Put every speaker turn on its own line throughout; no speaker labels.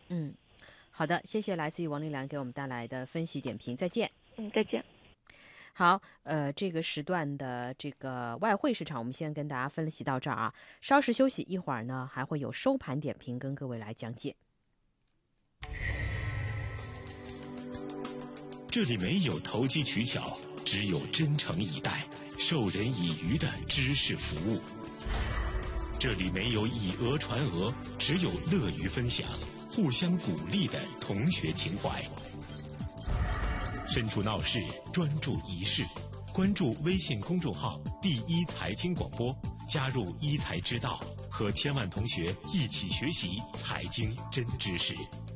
嗯，好的，谢谢来自于王丽兰给我们带来的分析点评，再见。
再见。
好，这个时段的这个外汇市场，我们先跟大家分析到这儿啊，稍事休息，一会儿呢还会有收盘点评跟各位来讲解。
这里没有投机取巧，只有真诚以待、授人以渔的知识服务。这里没有以讹传讹，只有乐于分享、互相鼓励的同学情怀。身处闹市，专注一事，关注微信公众号“第一财经广播”，加入一财之道，和千万同学一起学习财经真知识。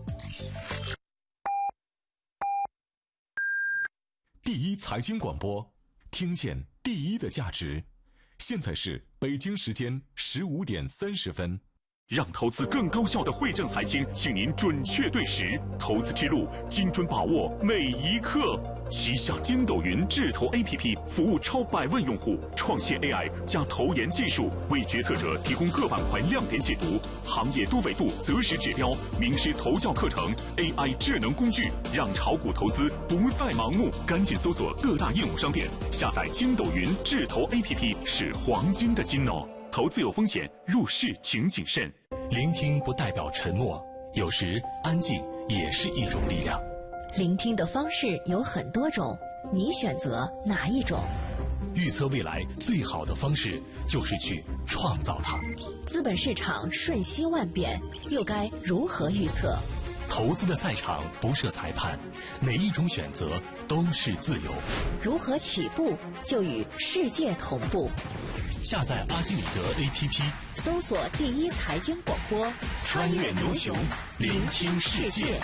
第一财经广播，听见第一的价值。现在是北京时间15:30。
让投资更高效的惠正财经，请您准确对时，投资之路精准把握每一刻。旗下筋斗云智投 APP 服务超100万用户，创新 AI 加投研技术，为决策者提供各板块亮点解读、行业多维度择时指标、名师投教课程、AI 智能工具，让炒股投资不再盲目。赶紧搜索各大应用商店，下载筋斗云智投 APP 是黄金的金哦。投资有风险，入市请谨慎。
聆听不代表沉默，有时安静也是一种力量。
聆听的方式有很多种，你选择哪一种？
预测未来最好的方式就是去创造它。
资本市场瞬息万变，又该如何预测？
投资的赛场不设裁判，每一种选择都是自由。
如何起步就与世界同步？
下载阿基米德 APP，
搜索第一财经广播，
穿越牛熊，聆听世界。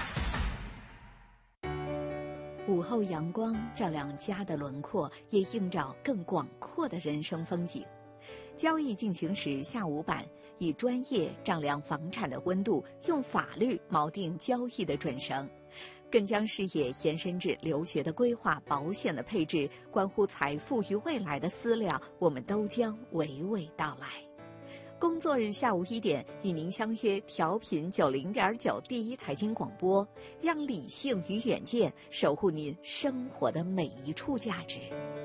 午后阳光照亮家的轮廓，也映照更广阔的人生风景。交易进行时下午版，以专业丈量房产的温度，用法律锚定交易的准绳，更将视野延伸至留学的规划、保险的配置，关乎财富与未来的思量，我们都将娓娓道来。工作日下午1点，与您相约调频90.9第一财经广播，让理性与远见守护您生活的每一处价值。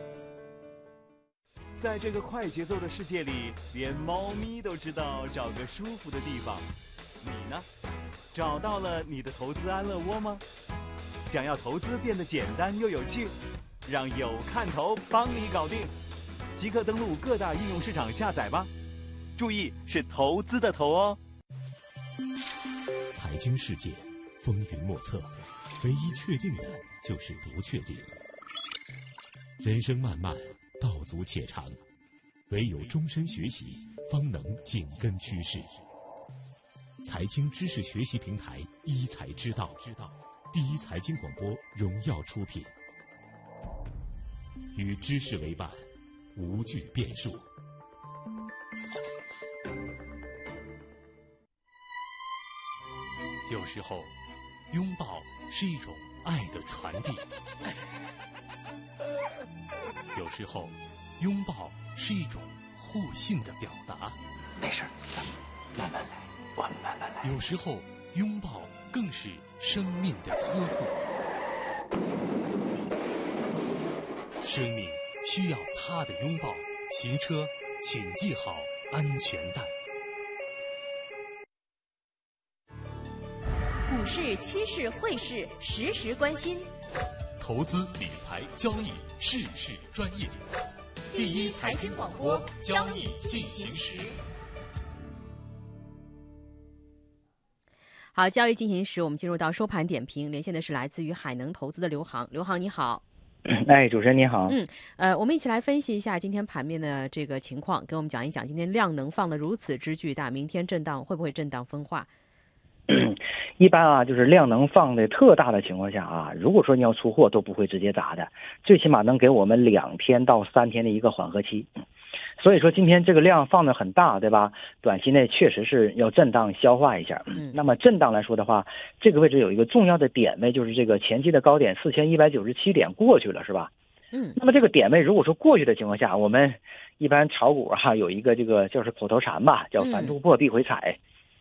在这个快节奏的世界里，连猫咪都知道找个舒服的地方。你呢？找到了你的投资安乐窝吗？想要投资变得简单又有趣，让有看头帮你搞定。即刻登录各大应用市场下载吧。注意，是投资的投哦。
财经世界风云莫测，唯一确定的就是不确定。人生漫漫，道阻且长，唯有终身学习，方能紧跟趋势。财经知识学习平台一财之道，第一财经广播荣耀出品，与知识为伴，无惧变数。
有时候，拥抱是一种爱的传递；有时候，拥抱是一种互信的表达。
没事，咱们慢慢来，我们慢慢来。
有时候，拥抱更是生命的呵护。生命需要他的拥抱。行车请系好安全带。
股市、期市、汇市，时时关心。
投资理财交易，事事专业。
第一财经广播，交易进行时。
好，交易进行时，我们进入到收盘点评，连线的是来自于海能投资的刘航。刘航你好。
哎，主持人你好。
我们一起来分析一下今天盘面的这个情况，给我们讲一讲今天量能放得如此之巨大，明天震荡会不会震荡分化？
一般啊，就是量能放的特大的情况下啊，如果说你要出货，都不会直接砸的，最起码能给我们2天到3天的一个缓和期。所以说今天这个量放得很大，对吧？短期内确实是要震荡消化一下。那么震荡来说的话，这个位置有一个重要的点位，就是这个前期的高点4197点过去了，是吧？那么这个点位如果说过去的情况下，我们一般炒股有一个这个就是口头禅吧，叫反突破必回踩。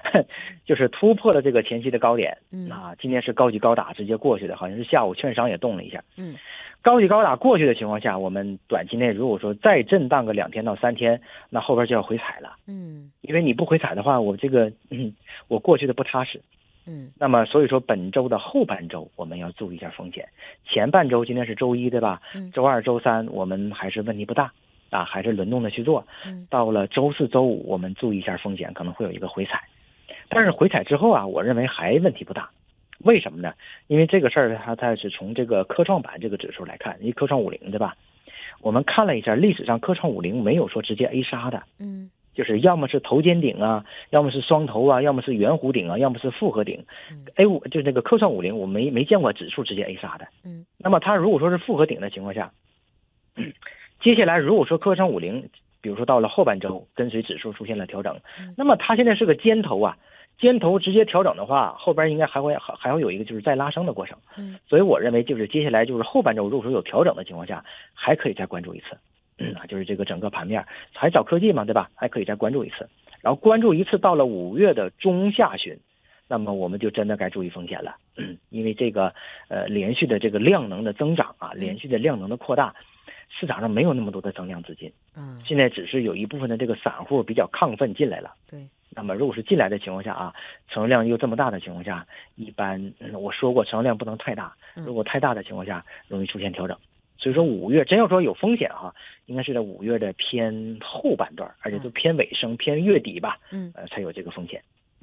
就是突破了这个前期的高点。今天是高举高打直接过去的，好像是下午券商也动了一下。高举高打过去的情况下，我们短期内如果说再震荡个2天到3天，那后边就要回踩了。因为你不回踩的话，我这个我过去的不踏实。那么所以说本周的后半周我们要注意一下风险。前半周今天是周一对吧？周二周三我们还是问题不大还是轮动的去做。到了周四周五我们注意一下风险，可能会有一个回踩。但是回踩之后我认为还问题不大。为什么呢？因为这个事儿它是从这个科创板这个指数来看，因为科创50对吧？我们看了一下历史上科创50没有说直接 A 杀的。就是要么是头肩顶要么是双头要么是圆弧顶要么是复合顶。A5就是那个科创50我没见过指数直接 A 杀的。那么它如果说是复合顶的情况下，接下来如果说科创50比如说到了后半周跟随指数出现了调整，那么它现在是个尖头尖头直接调整的话，后边应该还会有一个就是再拉升的过程。所以我认为就是接下来就是后半周如果说有调整的情况下，还可以再关注一次。就是这个整个盘面还找科技嘛，对吧？还可以再关注一次，然后关注一次到了5月的中下旬，那么我们就真的该注意风险了。因为这个连续的这个量能的增长连续的量能的扩大，市场上没有那么多的增量资金。现在只是有一部分的这个散户比较亢奋进来了。
对。
那么如果是进来的情况下成交量又这么大的情况下，一般我说过成交量不能太大，如果太大的情况下容易出现调整。所以说5月真要说有风险应该是在5月的偏后半段，而且都偏尾声偏月底吧。才有这个风险。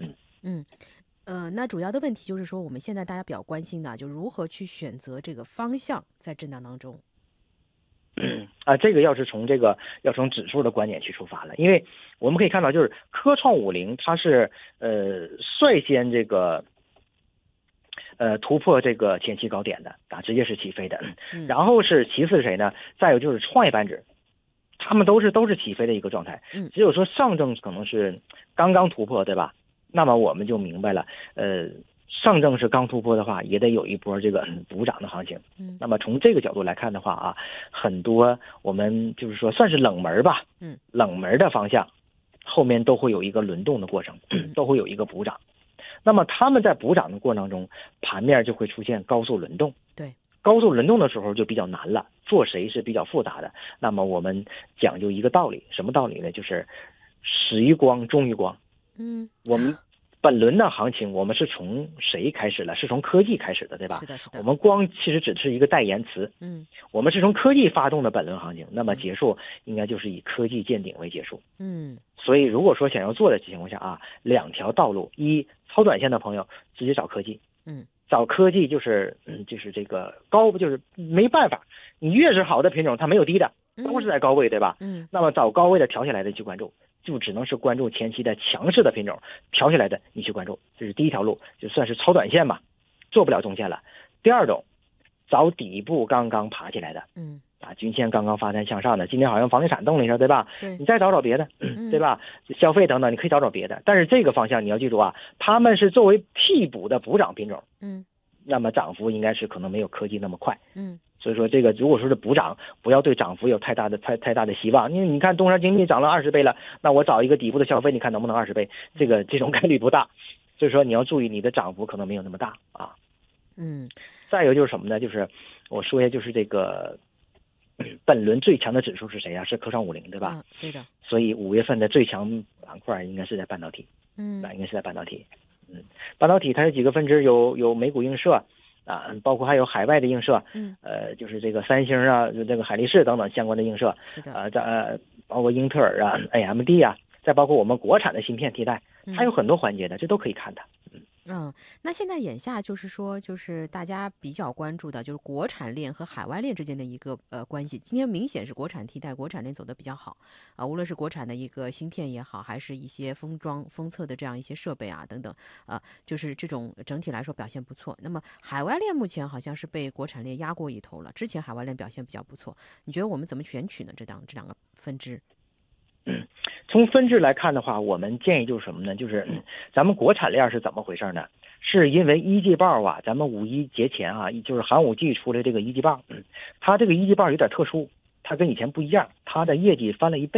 那主要的问题就是说，我们现在大家比较关心的就如何去选择这个方向在震荡当中。
这个要从指数的观点去出发了，因为我们可以看到就是科创50它是率先这个突破这个前期高点的直接是起飞的。然后是其次是谁呢？再有就是创业板指，他们都是起飞的一个状态。只有说上证可能是刚刚突破对吧？那么我们就明白了上证是刚突破的话，也得有一波这个补涨的行情。那么从这个角度来看的话很多我们就是说算是冷门吧。冷门的方向后面都会有一个轮动的过程，都会有一个补涨。那么他们在补涨的过程当中，盘面就会出现高速轮动。
对，
高速轮动的时候就比较难了，做谁是比较复杂的。那么我们讲究一个道理，什么道理呢？就是始于光，终于光。我们本轮的行情，我们是从谁开始了？是从科技开始的，对吧？
是的，是的。
我们光其实只是一个代言词。我们是从科技发动的本轮行情，那么结束应该就是以科技见顶为结束。所以如果说想要做的情况下2条道路：一，超短线的朋友直接找科技。找科技就是这个就是没办法，你越是好的品种，它没有低的，都是在高位，对吧？那么找高位的调下来的去关注。就只能是关注前期的强势的品种，调下来的你去关注，这是第一条路，就算是超短线吧，做不了中线了。第二种，找底部刚刚爬起来的，均线刚刚发展向上的，今天好像房地产动了一下，对吧？
对，
你再找别的，对吧？消费等等，你可以找别的，但是这个方向你要记住他们是作为替补的补涨品种，那么涨幅应该是可能没有科技那么快，所以说这个如果说是补涨，不要对涨幅有太大的希望。因为你看东山精密涨了20倍了，那我找一个底部的消费，你看能不能20倍？这种概率不大。所以说你要注意你的涨幅可能没有那么大再有就是什么呢？就是我说一下，就是这个本轮最强的指数是谁是科创50，对吧？
对的。
所以5月份的最强板块应该是在半导体。应该是在半导体。半导体它有几个分支，有美股映射。包括还有海外的映射，就是这个三星这个海力士等等相关的映射，
是的，
包括英特尔AMD再包括我们国产的芯片替代，还有很多环节的，这都可以看的。
那现在眼下就是说，就是大家比较关注的就是国产链和海外链之间的一个关系。今天明显是国产替代，国产链走得比较好无论是国产的一个芯片也好，还是一些封装封测的这样一些设备等等就是这种整体来说表现不错。那么海外链目前好像是被国产链压过一头了，之前海外链表现比较不错，你觉得我们怎么选取呢？这两个分支？
从分支来看的话，我们建议就是什么呢？就是咱们国产链是怎么回事呢？是因为一季报咱们5·1节前就是寒武纪出来这个一季报，它这个一季报有点特殊，它跟以前不一样，它的业绩翻了1倍。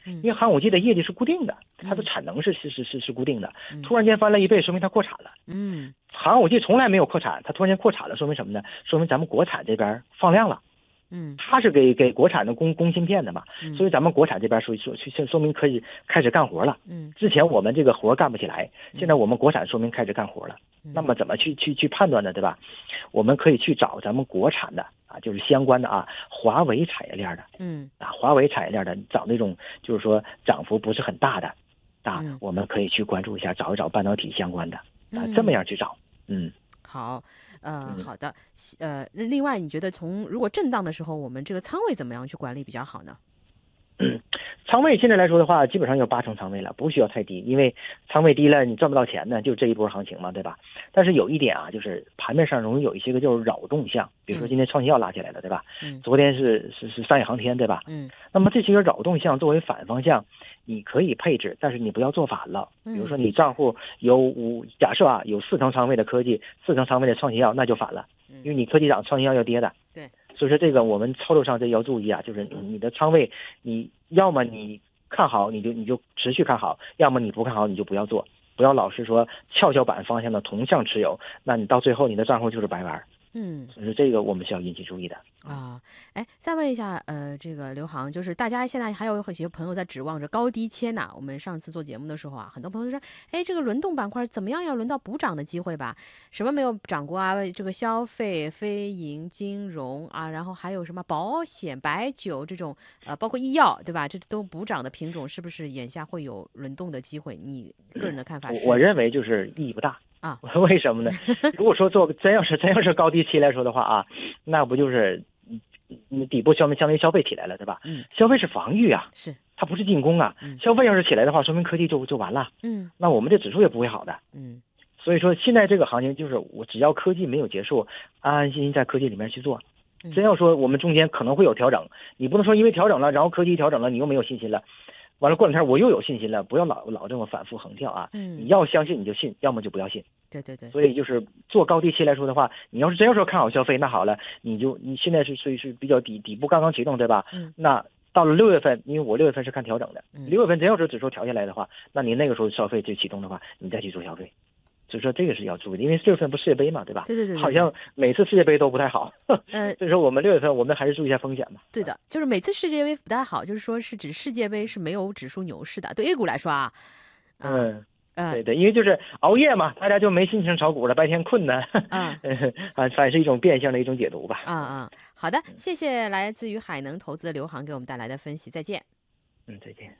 因为寒武纪的业绩是固定的，它的产能是固定的，突然间翻了1倍，说明它扩产了。寒武纪从来没有扩产，它突然间扩产了，说明什么呢？说明咱们国产这边放量了。它是给国产的供芯片的嘛，所以咱们国产这边说明可以开始干活了。之前我们这个活干不起来，现在我们国产说明开始干活了。那么怎么去判断呢？对吧？我们可以去找咱们国产的啊，就是相关的啊，华为产业链的，华为产业链的，找那种就是说涨幅不是很大的啊，我们可以去关注一下，找一找半导体相关的啊，这么样去找。
好。好的，另外你觉得如果震荡的时候，我们这个仓位怎么样去管理比较好呢？
仓位现在来说的话，基本上有8成仓位了，不需要太低，因为仓位低了你赚不到钱呢，就这一波行情嘛，对吧？但是有一点啊，就是盘面上容易有一些个就是扰动项，比如说今天创新药拉起来了，对吧？昨天是三野航天，对吧？那么这些个扰动项作为反方向，你可以配置，但是你不要做反了。比如说你账户假设啊有4成仓位的科技，4成仓位的创新药，那就反了，因为你科技涨，创新药要跌的。
对。
所以说这个我们操作上这要注意啊，就是你的仓位，你要么你看好你就持续看好，要么你不看好你就不要做，不要老是说跷板方向的同向持有，那你到最后你的账户就是白玩。所以说这个我们需要引起注意的
啊。再问一下，这个刘航，就是大家现在还有很多朋友在指望着高低切呢。我们上次做节目的时候啊，很多朋友说，这个轮动板块怎么样要轮到补涨的机会吧？什么没有涨过啊？这个消费、非银、金融啊，然后还有什么保险、白酒这种，包括医药，对吧？这都补涨的品种，是不是眼下会有轮动的机会？你个人的看法是？
我认为就是意义不大。为什么呢？如果说真要是高低期来说的话啊，那不就是底部相当于消费起来了，对吧？消费是防御啊，
是
它不是进攻啊。消费要是起来的话，说明科技就完了。那我们这指数也不会好的。所以说现在这个行情就是我只要科技没有结束，安安心心在科技里面去做。真要说我们中间可能会有调整，你不能说因为调整了，然后科技调整了，你又没有信心了。完了过两天我又有信心了，不要老这么反复横跳啊！你要相信你就信，要么就不要信。
对。
所以就是做高低期来说的话，你要是真要说看好消费，那好了，你现在是比较底部刚刚启动，对吧？那到了6月份，因为我6月份是看调整的，6月份真要是指数调下来的话，那你那个时候消费就启动的话，你再去做消费。所以说这个是要注意的，因为6月份不世界杯嘛，对吧？
对。
好像每次世界杯都不太好。所以说我们6月份我们还是注意一下风险嘛。
对的，就是每次世界杯不太好，就是说是指世界杯是没有指数牛市的。对 A 股来说啊，
对，因为就是熬夜嘛，大家就没心情炒股了，白天困呢。反正是一种变相的一种解读吧。
好的，谢谢来自于海能投资的刘航给我们带来的分析，再见。
再见。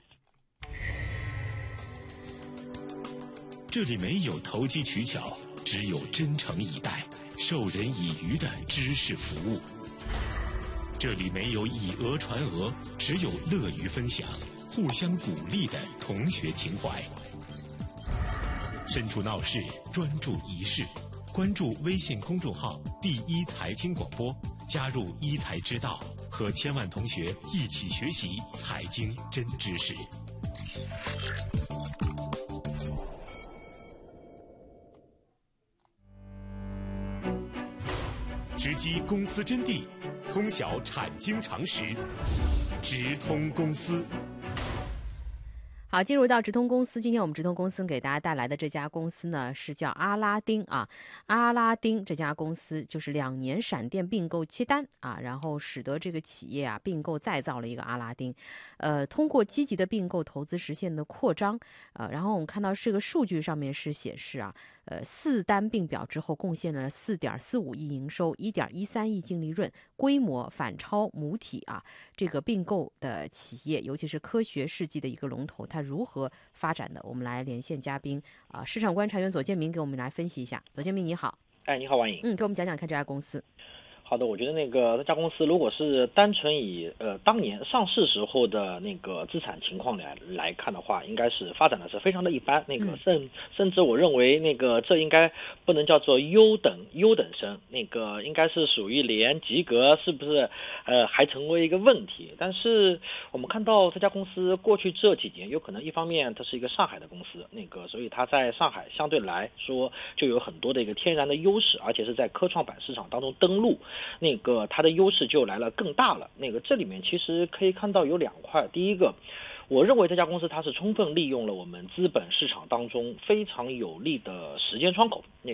这里没有投机取巧，只有真诚以待、授人以渔的知识服务。这里没有以讹传讹，只有乐于分享、互相鼓励的同学情怀。身处闹市，专注一事，关注微信公众号“第一财经广播”，加入一财之道，和千万同学一起学习财经真知识。直击公司真谛，通晓产经常识，直通公司。
好，进入到直通公司，今天我们直通公司给大家带来的这家公司呢，是叫阿拉丁啊。阿拉丁这家公司就是2年闪电并购接单啊，然后使得这个企业啊并购再造了一个阿拉丁，通过积极的并购投资实现的扩张，然后我们看到这个数据上面是显示啊，4单并表之后贡献了4.45亿营收，1.13亿净利润，规模反超母体啊。这个并购的企业，尤其是科学世纪的一个龙头，它如何发展的？我们来连线嘉宾啊，市场观察员左建明给我们来分析一下。左建明你好。
你好，王颖。
给我们讲讲看这家公司。
好的，我觉得这家公司如果是单纯以当年上市时候的那个资产情况来看的话，应该是发展的是非常的一般，甚至我认为这应该不能叫做优等生，应该是属于连及格是不是还成为一个问题。但是我们看到这家公司过去这几年，有可能一方面它是一个上海的公司，所以它在上海相对来说就有很多的一个天然的优势，而且是在科创板市场当中登陆。它的优势就来了更大了。这里面其实可以看到有2块，第一个， 我认为这家公司它是充分利用了我们资本市场当中非常有利的时间窗口。